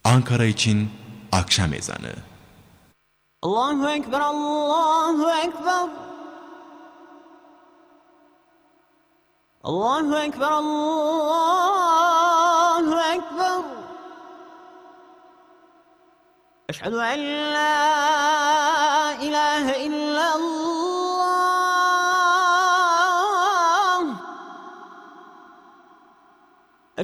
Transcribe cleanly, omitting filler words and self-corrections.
Ankara için akşam ezanı. Allahu Ekber, Allahu Ekber. Allahu Ekber, Allahu Ekber. Eşhedü en la